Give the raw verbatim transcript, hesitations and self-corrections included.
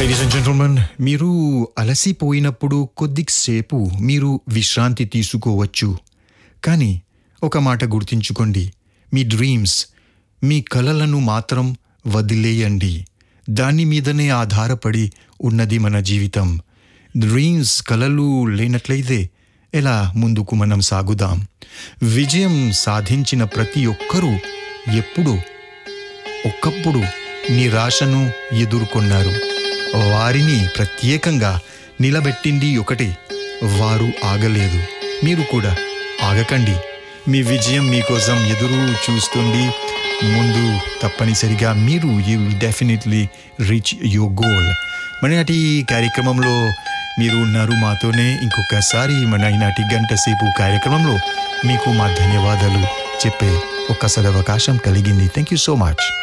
Ladies and gentlemen, మీరు అలసిపోయినప్పుడు కొద్దిసేపు మీరు విశ్రాంతి తీసుకోవచ్చు. కానీ ఒక మాట గుర్తుంచుకోండి, మీ డ్రీమ్స్, మీ కలలను మాత్రం వదిలేయండి. దాని మీదనే ఆధారపడి ఉన్నది మన జీవితం. డ్రీమ్స్, కలలు లేనట్లయితే ఎలా ముందుకు మనం సాగుదాం? విజయం సాధించిన ప్రతి ఒక్కరూ ఎప్పుడూ ఒకప్పుడు నిరాశను ఎదుర్కొన్నారు. వారిని ప్రత్యేకంగా నిలబెట్టింది ఒకటే, వారు ఆగలేదు. మీరు కూడా ఆగకండి. మీ విజయం మీకోసం ఎదురు చూస్తుంది. ముందు తప్పనిసరిగా మీరు you will definitely reach your goal. మన నాటి కార్యక్రమంలో మీరు ఉన్నారు మాతోనే. ఇంకొకసారి మన ఈనాటి గంట సేపు కార్యక్రమంలో మీకు మా ధన్యవాదాలు చెప్పే ఒక సదవకాశం కలిగింది. Thank you so much.